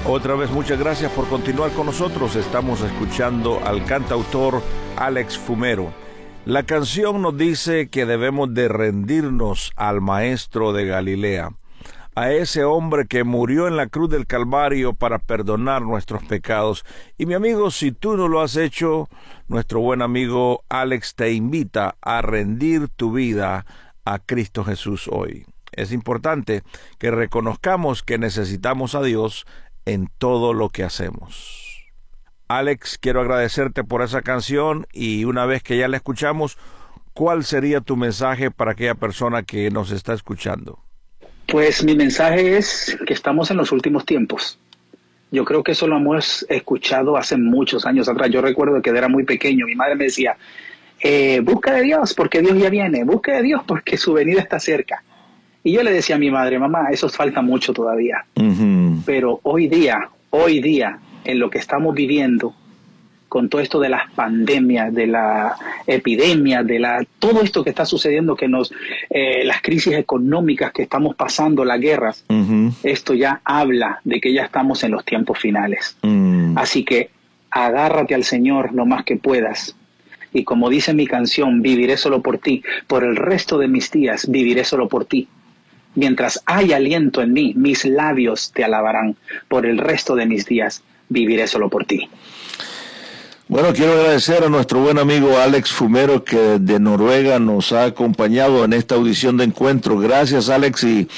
Otra vez muchas gracias por continuar con nosotros. Estamos escuchando al cantautor Alex Fumero. La canción nos dice que debemos de rendirnos al Maestro de Galilea, a ese hombre que murió en la cruz del Calvario para perdonar nuestros pecados. Y mi amigo, si tú no lo has hecho, nuestro buen amigo Alex te invita a rendir tu vida a Cristo Jesús hoy. Es importante que reconozcamos que necesitamos a Dios en todo lo que hacemos. Alex, quiero agradecerte por esa canción y una vez que ya la escuchamos, ¿cuál sería tu mensaje para aquella persona que nos está escuchando? Pues mi mensaje es que estamos en los últimos tiempos. Yo creo que eso lo hemos escuchado hace muchos años atrás. Yo recuerdo que era muy pequeño, mi madre me decía, busca de Dios porque Dios ya viene, busca de Dios porque su venida está cerca. Y yo le decía a mi madre, mamá, eso falta mucho todavía. Pero hoy día, en lo que estamos viviendo, con todo esto de las pandemias, de la epidemia, todo esto que está sucediendo, las crisis económicas que estamos pasando, las guerras, esto ya habla de que ya estamos en los tiempos finales. Así que agárrate al Señor lo más que puedas. Y como dice mi canción, viviré solo por ti, por el resto de mis días viviré solo por ti. Mientras hay aliento en mí, mis labios te alabarán. Por el resto de mis días viviré solo por ti. Bueno, quiero agradecer a nuestro buen amigo Alex Fumero, que de Noruega nos ha acompañado en esta audición de encuentro. Gracias, Alex, y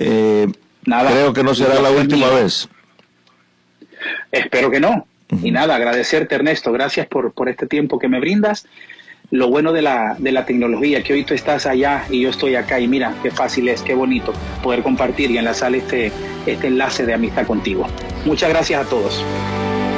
creo que no será la última vez. Espero que no. Y nada, agradecerte, Ernesto. Gracias por este tiempo que me brindas. Lo bueno de la tecnología, que hoy tú estás allá y yo estoy acá, y mira qué fácil es, qué bonito poder compartir y enlazar este enlace de amistad contigo. Muchas gracias a todos.